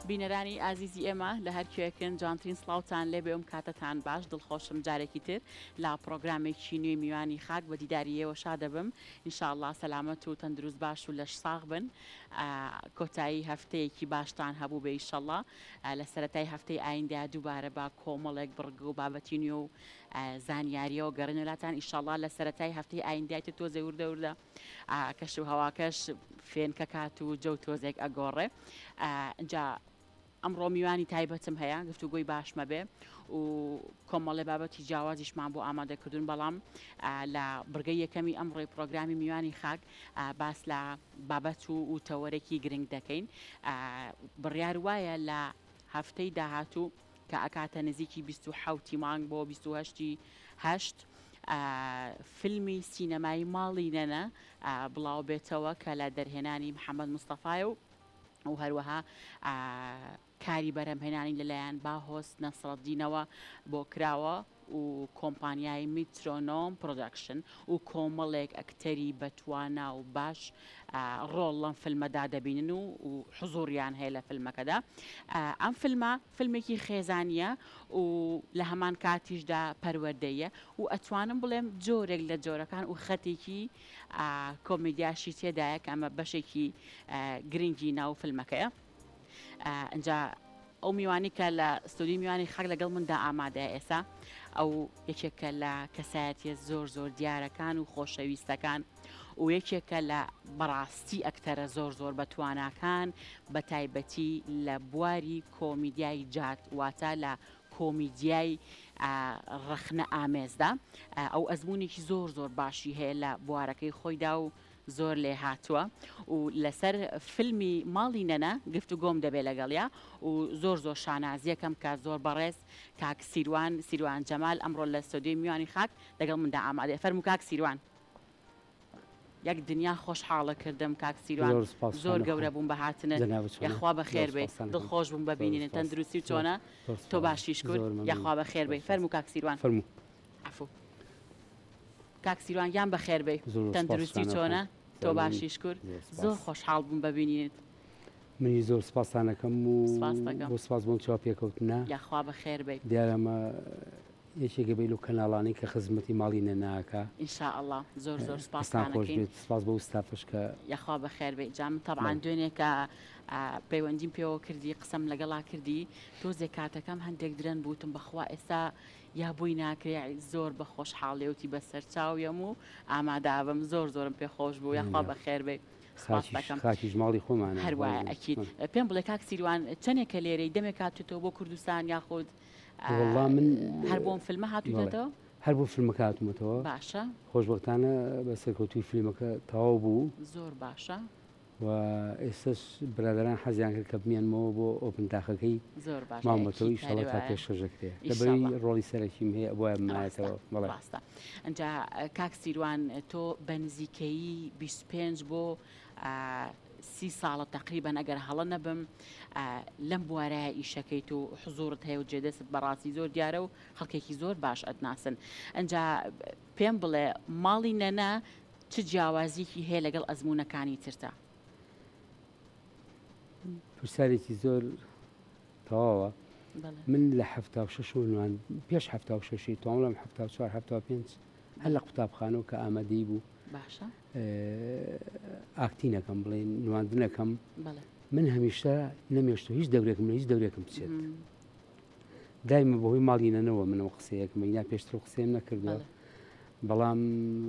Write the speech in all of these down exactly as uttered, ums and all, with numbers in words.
بینەرانی ئازیزی ئێمە لە هەرکوێکن جوانترین سڵاوتان لێ بێم کاتتان باش دڵخۆشم جارێکی تر لا پرۆگرامێکی نوێی میوانی خاک بە دیداریەوە شادەبم ئینشاءالله سەلامەت و تەندروست باش و لەش ساغ بن کۆتایی هەفتەیەکی باشتان هەبوو بە ئینشاءالله لە سەرەتای هەفتەی ئایندە دووبارە با کۆمەڵێک بڕگ و بابەتی نوێ و زانیاریەوە گەڕێنەلاتان ئینشاءالله لە سەرەتای هەفتەی ئایندایتە تۆزە وردە وردە کەش و هەواکەش فێنکە کات و جەوت تۆزێک ئەگۆڕێ اینجا ئەمڕۆ میوانی تایبەتم هەیە گفتوگۆی باشمە بێ و کۆمەڵێ بابەتی جیاوازیشمان بۆ ئامادەکردون بەڵام لە بڕگەی یەکەمی ئەمڕۆی پرۆگرامی میوانی خاک باس لە بابەت و تەوەرێکی گرنگ دەکەین بڕیار وایە لە هەفتەی داهاتوو کە ئەکاتە نزیکی بیست و حەوتی مانگ بۆ بیست و هەشتی هەشت فیلمی سینەمای ماڵی نەنە بڵاو بێتەوە کە لە دەرهێنانی محەممەد مستەفای و و هەروەها کاری بەرەمهێنانی لەلایەن باهۆس نەسڕەدینەوە بۆ کراوە و کۆمپانیای میترۆنۆم پرۆدەکشن و کۆمەڵێک ئەکتەری بەتوانە و باش ڕۆڵ لەم فیلمەدا دەبینن و و حزوریان هەیە لە فیلمەکەدا ئەم فیلمە فیلمێکی خێزانیە و لە هەمان کاتیشدا پەروەردەیە و ئەتوانم بڵێم جۆرێک لە جۆرەکان و خەتێکی کۆمیدیاشی تێدایە کە ئەمە بەشێکی گرنگی ناو فیلمەکەیە ئەنجا ئەو میوانی کە لە ستودی میوانی خاک لەگەڵ مندا ئامادەیە ئێستا ئەو یەکێکە لە کەسایەتیە زۆر زۆر دیارەکان و خۆشەویستەکان و یەکێکە لە بەڕاستی ئەکتەرە زۆر زۆر بەتواناکان بە تایبەتی لە بواری کۆمیدیای جات واتە لە کۆمیدیای ڕخنە ئامێزدا ئەو ئەزمونێکی زۆر زۆر باشی هەیە لە بوارەکەی خۆیدا و زۆر لێ هاتووە و لەسەر فیلمی ماڵی نەنە گفتوگۆم دەبێت لەگەڵیا و زۆر زۆر شانازیەکەم کە زۆر بەڕێز کاک سیروان سیروان جەمال ئەمڕۆ لە ستۆدیۆی میوانی خاک لەگەڵ مندا ئامادەیە فەرموو کاک سیروان یەک دنیا خۆشحاڵە کردم کاک سیروان زۆر گەورە بووم بە هاتنت یاخوا بە خێر بێ دڵخۆش بووم ببینین تەندروستی و چۆنە تۆ باشیش کرد یاخوا بە خێر بێ فەرموو کاک سیروان عەفو کاک سیروان یان بە خێر بێ تەندروستی چۆنە تۆ باشیش کرد زۆر خۆشحاڵ بووم ببینیت منی زۆر سپاسان دەکەم و بۆ سپاس بۆم چاو پێکەوتنە یاخوا بە خێر بێ دیارەمە یەکێکە بێت و کەناڵانی کە خزمەتی ماڵی نەناکە ئینشاءالله زۆر زۆر سپاسانەکەین سپاس بۆ ستافش کە یاخوا بە خێر بێ جام تەبعاً دوێنێکە پەیوەندیم پێوە کردی قسەم لەگەڵا کردی تۆزێک کاتەکەم هەندێک درەن بووتم بەخوا ئێستا یا بووی ناکرێ زۆر بە خۆشحاڵێوتی بەسەر چاویم و ئامادابم زۆر زۆرم پێخۆش بوو یاخوا بە خێر بێ خاکیش ماڵی خۆمان هەروایە ئەکید پێم بڵێ کاک سیروان چەندێکە لێرەی دەمێک کاتێتەوە بۆ کوردستان یاخود من هەر بۆم فیلمە هاتوویتەوە هەر بۆ فیلمەکە هاتوومەتەوە باشە خۆشبەختانە بە سەرکەوتوی فیلمەکە تەواو بوو زۆر باشە و ئێستش برادران حەزیان کرد کە بمێنمەوە بۆ ئۆپنتاخەکەی زۆر باش مامەتەوە ئیشەڵە تا پێشکەشەکرێ لەبەری ڕۆڵی سەرەکیم هەیە بۆە مایەتەوە بەڵێ ڕاستە ئەنجا کاک سیروان تۆ بە نزیکەیی بیست و پێنج بۆ سی ساڵە تقریبان ئەگەر هەڵە نەبم لەم بوارەیە ئیشەکەیت و حزورت هەیە و جێدەست بەڕاستی زۆر دیارە و خەڵکێکی زۆر باش ئەدناسن ئەنجا پێم بڵێ ماڵی نەنە چ جیاوازیەکی هەیە لەگەڵ ئەزمونونەکانی ترتە پرسیارێکی زۆر تەواوە من لە هەفتا و شەش نوان پێش هەفتا و شەشی تۆم لەم هەفتا و چوار هەفتا و پێنج هەر لە قوتابخانەوە کە ئامادەی بوو باشە ئاکتینەکەم بڵێ نواندنەکەم من هەمیشە نەمێشتۆ هیچ دەورێکم لە هیچ دەورێکم بچێت دایمە بەهۆی ماڵی نەنەوە منەوە قسەیەکم یا پێشتر قسەیم نەکردووە بەڵام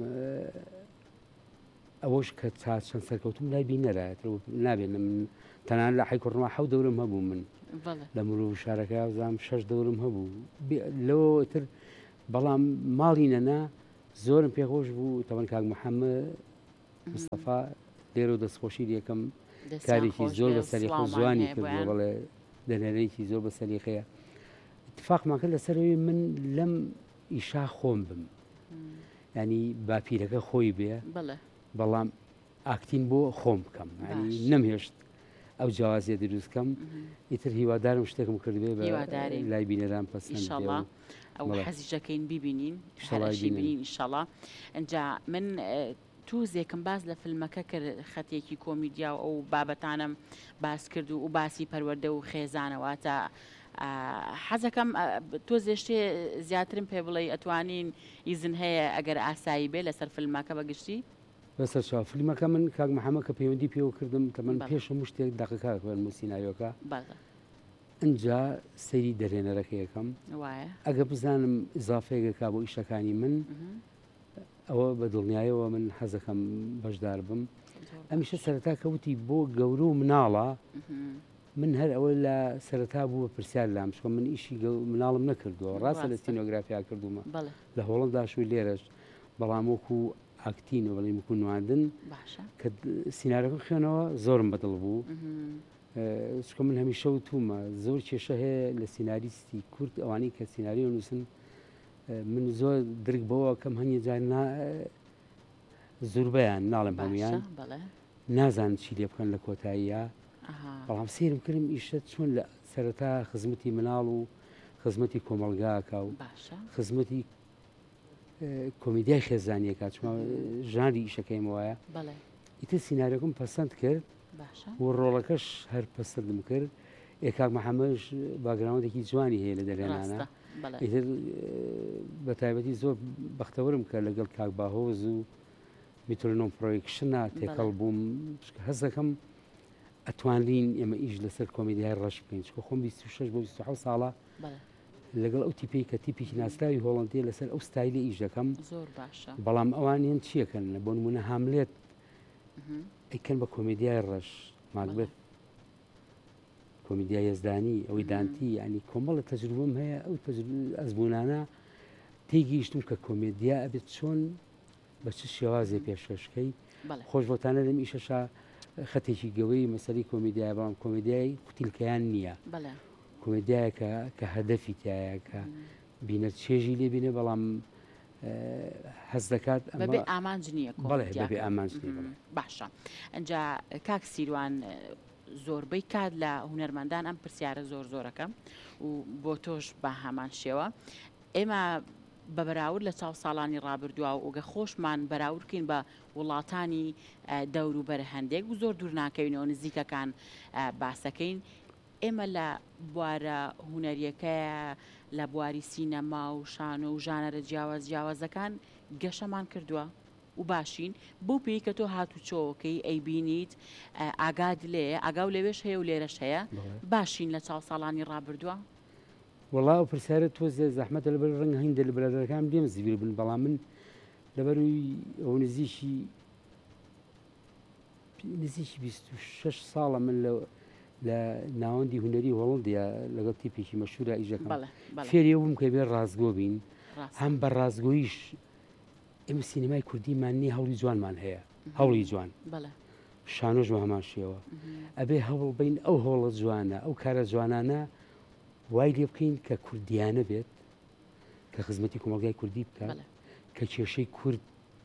ئەوەش کە تا چەند سەرکەوتم لای بینەرایەتەوە نابێت من تەنان لە حیکوڕما حەوت دەورم هەبوو من لە مرۆڤ شارەکە یازدام شەش دەورم هەبوو لەوەتر بەڵام ماڵی نەنا زۆرم پێخۆش بوو تەوەن کاک محەممەد مستەفا لێرە و دەستخۆشی یەکەم کارێکی زۆر بە سەریخۆ زوانی کردووە بەڵێ دەنەرەیەکی زۆر بە سەریخەیە اتفاقمان کرد لەسەرەوەی من لەم ئیشا خۆم بم ینی باپیرەکە خۆی بێ بەڵام ئاکتین بۆ خۆم بکەم نەمهێشت ئەو جیاوازیە دروستکەم ئیتر هیوادارم شتێکم کردبێ بە لای بینەران پەسەند ئەو حەزیشەکەین ببینین هەرشی بینین ئینشاڵڵا ئەنجا من تووزێکم باز لە فیلمەکە کرد خەتێکی کۆمیدیا و ئەو بابەتانم باس کرد و باسی پەروەردە و خێزانەواتە حەزەکەم تۆ زێشتێ زیاترم پێ بڵێ ئەتوانین ئیزن هەیە ئەگەر ئاسایی بێ لەسەر فیلمەکە بەگشتی بەسەر چاو فیلمەکە من کاک محەممەد کە پەیوەندی پێوە کردم تەمەن پێش هەموو شتێک دەقیقا بن سیناریۆکە ئەجا سەیری دەرێنەرەکە یەکەم ئەگە بزانم ئزافەیەگەکا بۆ ئیشەکانی من ئەوە بە دڵنیایەوە من حەزەکەم بەشدار بم ئەمیشە سەرەتا کەوتی بۆ گەورە و مناڵە من هەر ئەوە لە سەرەتا بووە پرسیار لام چکە من ئیشی مناڵم نەکردووە ڕاستە لە سینۆگرافیا کردومە لە هۆڵنداشوی لێرەش بەڵام وەکو ئاکتین و بەڵێ وەکو نواندن کە سینارەکە خوێنەوە زۆرم بەدڵ بوو چکە من هەمیشە وتومە زۆر کێشە هەیە لە سیناریستی کورد ئەوانەی کە سیناری نووسن من زۆر درک بەوە کەم هەنیە جار زوربەیان ناڵم هەمویان نازان چی لێ بکەن لە کۆتاییە بەڵام سێرم کردم ئیشە چۆن لە سەرەتا خزمەتی مناڵ و خزمەتی کۆمەلگاکە و خزمەتی کۆمیدیای خێزانیەکە چما ژانری ئیشەکەیم وایە ئیتر سیناریۆکم پەسەند کرد و ڕۆڵەکەش هەر پەسەندم کرد ئێکاک محەممەش باگراوندێکی جوانی هەیە لە دەرێنانە ئیتر بە تایبەتی زۆر بەختەوەرم کە لەگەڵ کاک باهۆز و میترۆنۆم پرۆیکشنە تێکەڵ بووم هەز دەکەم ئەتوانین ئێمە ئیش لەسەر کۆمیدیای ڕەش بکەین چکە خۆم بیست و شەش بۆ بیست و حەوت ساڵە لەگەڵ ئەو تیپی کە تیپێکی ناسراوی هۆڵندیە لەسەر ئەو ستایلی ئیش دەکەم بەڵام ئەوانیان چیەکەن بۆ نمونە هاملێت ئەیکەن بە کۆمیدیای ڕەش ماگبێت کۆمیدیای یەزدانی ئەوەی دانتی ینی کۆمەڵە تەجروبەم هەیە ئەو ئەزبوونانە تێگەیشتم کە کۆمیدیا ئەبێت چۆن بە چ شێوازێ پێشکەشکەی خۆش بۆتانە لەم ئیشەشا خەتێکی گەوەی مەسەری کۆمیدیای بەڵام کۆمیدیای قوتیلکەیان نییە کۆمیدیایەکە کە هەدەفی تایە کە بینە چێژی لێ بینێ بەڵام هەز دەکات بەبێ ئامانج نییە بەڵێ ئامانج باشە ئەجا کاک سیروان زۆربەی کات لە هونەرمەندان ئەم پرسیارە زۆر زۆرەکەم و بۆ تۆش بە هەمان شێوە ئێمە بە بەراورد لە چاو ساڵانی ڕابردووە و ئۆگە خۆشمان بەراوردکەین بە وڵاتانی دەور و بەرە هەندێک و زۆر دوور ناکەوینەوە نزیکەکان باسەکەین ئێمە لە بوارە هونەریەکەیە لە بواری سینەما و شانۆ و ژانەرە جیاواز جیاوازەکان گەشەمان کردووە و باشین بۆ پێی کە تۆ هاتوچۆکەی ئەیبینیت ئاگاد لێ ئاگاو لەوێش هەیە و لێرەش هەیە باشین لە چاو ساڵانی ڕابردووە وڵا و پرسیارە تۆ زێ زەحمەتە لەبەر ڕەنگە هەندێک لە برادەرەکان دێم زیبیر بن بەڵام من لەبەروی ئەو نزیشی نزیشی بیست و شەش ساڵە من لە ناوەندی هونەری هۆڵندیا لەگەڵ تیپێکی مەشهورە ئیژەکەم فێری بووم کە بێ ڕازگۆ بین هەم بە ڕازگۆیش ئێمە سینەمای کوردیمان نییە هەوڵی جوانمان هەیە هەوڵی جوان شانۆژ بە هەمان شێوە ئەبێ هەوڵ بین ئەو هۆڵە جوانە ئەو کارە جوانانە وای لێ بکەین کە کوردیانە بێت کە خزمەتی کۆمەلگای کوردی بکات کە کێشەی کورد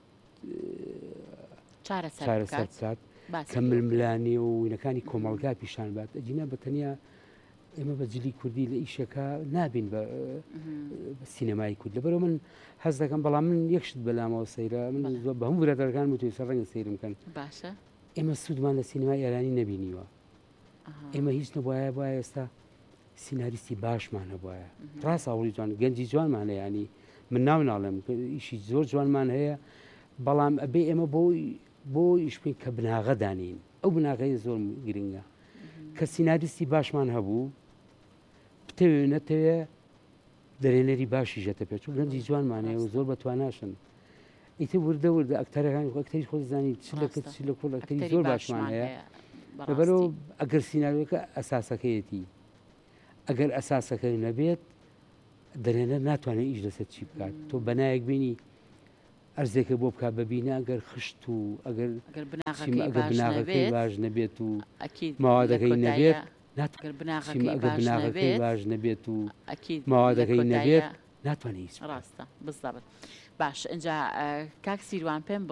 چارەسەر بکات کە ململانی و وینەکانی کۆمەلگا پیشان بات ئەجینا بە تەنیا ئێمە بە جلی کوردی لە ئیشەکە نابین بە سینەمای کورد لەبەرەوە من حەز دەکەم بەڵام من یەکشت بەلامەوە سەیرە من بە هەموو برادەرەکان وتوی سەر ڕەنگە سەیرم بکەن باشە ئێمە سوودمان لە سینەمای ئێرانی نەبینیوە ئێمە هیچ نەبوایە بۆ ئێستا سیناریستی باشمان هەبواە ڕاست هەوڵی جوان گەنجی جوانمانە ینی من ناو ناڵێم ئیشی زۆر جوانمان هەیە بەڵام ئەبێ ئێمە بۆی بۆ ئیش بکەین کە بناغە دانین ئەو بناغەیە زۆر گرنگە کە سیناریستی باشمان هەبوو بتەوێ نەتەوێ دەرێنەری باشی ژەتە پێ چوو گەنجی جوانمانەیە و زۆر بەتواناشن ئیتر وردە وردە ئەکتەرەکانی ئەکتەری خۆی زانی چ لە کرد چ لە کۆڵ ئەکتەری زۆر باشمان هەیە لەبەرەوە ئەگەر سیناریۆکە ئەساسەکەیەتی ئەگەر ئەساسەکەی نەبێت دەرێنەر ناتوانێت ئیش لەسەر چی بکات تۆ بەنایەک بینی ئەرزێکە بۆ بکات ببینە ئەگەر خشت و ئەگەر بناغەکەی باش نەبێت و ماوادەکەی نەبێت بناغەکەی باش نەبێت و ماوادەکەی نەبێت ناتوانێت ڕاستە بزەبت باش ئەجا کاک سیروان پێم